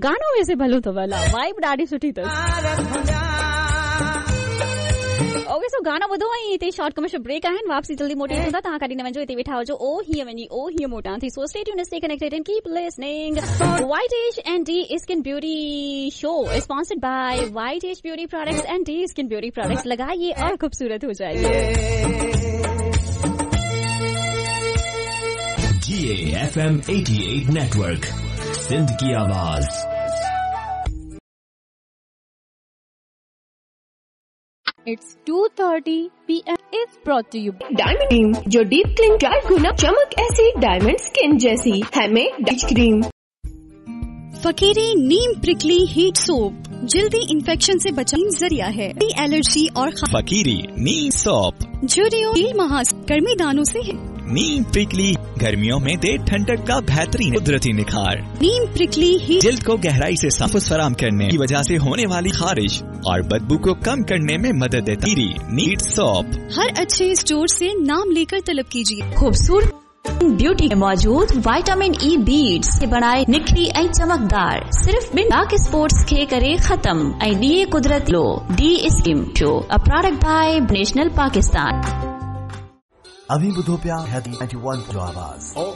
गानो में से भलो तो भला वाइब ॾाढी सुठी अथसि। ओके सो गाना ॿुधो ऐं हिते शॉर्ट कमर्शियल ब्रेक आहिनि, वापसी जल्दी मोटी हूंदा, तव्हां कॾहिं न वञो, हिते वेठा हुजो ओ हीअं वञी ओ हीअं मोटां थी। So stay tuned, stay connected and keep listening. White Age and D Skin Beauty Show is sponsored by White Age Beauty Products and D Skin Beauty Products। लगाइए और खूबसूरत हो जाइए। GAFM 88 नेटवर्क, सिंध की आवाज। It's 2:30 p.m. is brought to you by diamond cream, जो deep clean dry गुना चमक ऐसी डायमंड स्किन जैसी है में डच क्रीम। फकीरी नीम प्रिकली हीट सोप जल्दी इन्फेक्शन से बचाने जरिया है, एलर्जी और फकीरी नीम सोप जुड़ियो महास गर्मी दानों से है। नीम प्रिकली गर्मियों में दे ठंडक का बेहतरीन कुदरती निखार। नीम प्रिकली हीट जल्द को गहराई से साफ फराहम करने की वजह से होने वाली खारिश और बदबू को कम करने में मदद देती नीट सोप हर अच्छे स्टोर से नाम लेकर तलब कीजिए। खूबसूरत ब्यूटी में मौजूद विटामिन ई बीड्स से बनाए निखरी ऐं चमकदार, सिर्फ ॿिनि डार्क स्पॉट्स खे करे ख़त्म ऐं ॾिए कुदरत लो D skin show, a product bye national Pakistan. अभी ॿुधो पिया 91 जो आवाज़।